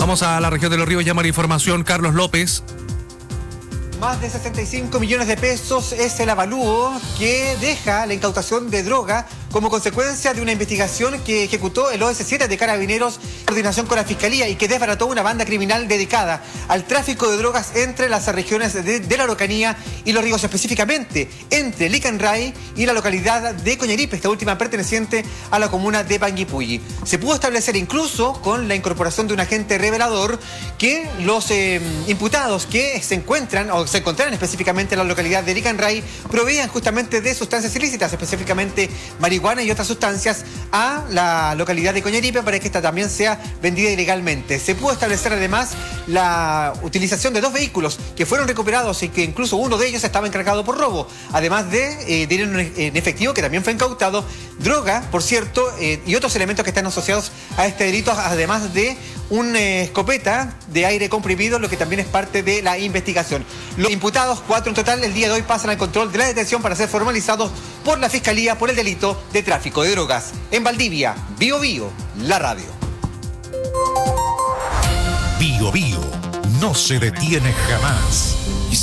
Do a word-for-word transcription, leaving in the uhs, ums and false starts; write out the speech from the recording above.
Vamos a la región de Los Ríos, llama la información Carlos López. Más de sesenta y cinco millones de pesos es el avalúo que deja la incautación de droga como consecuencia de una investigación que ejecutó el O S siete de Carabineros en coordinación con la Fiscalía y que desbarató una banda criminal dedicada al tráfico de drogas entre las regiones de, de la Araucanía y Los Ríos, específicamente entre Licanray y la localidad de Coñaripe, esta última perteneciente a la comuna de Panguipulli. Se pudo establecer incluso con la incorporación de un agente revelador que los eh, imputados que se encuentran o se encontraran específicamente en la localidad de Licanray proveían justamente de sustancias ilícitas, específicamente marihuana y otras sustancias, a la localidad de Coñaripe para que esta también sea vendida ilegalmente. Se pudo establecer además la utilización de dos vehículos que fueron recuperados y que incluso uno de ellos estaba encargado por robo, además de eh, dinero en efectivo que también fue incautado, droga, por cierto, eh, y otros elementos que están asociados a este delito, además de una eh, escopeta de aire comprimido, lo que también es parte de la investigación. Los imputados, cuatro en total, el día de hoy pasan al control de la detención para ser formalizados por la Fiscalía por el delito de tráfico de drogas. En Valdivia, Bio Bio, la radio. Bio Bio no se detiene jamás.